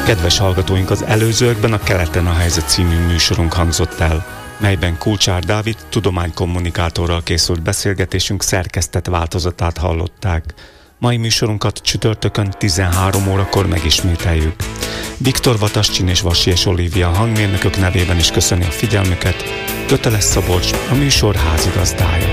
Kedves hallgatóink, az előzőekben a Keleten a helyzet című műsorunk hangzott el, melyben Kulcsár Dávid tudománykommunikátorral készült beszélgetésünk szerkesztett változatát hallották. Mai műsorunkat csütörtökön 13 órakor megismételjük. Viktor Vatascsin és Vasi és Olivia hangmérnökök nevében is köszöni a figyelmüket. Köteles Szabolcs, a műsor házigazdája.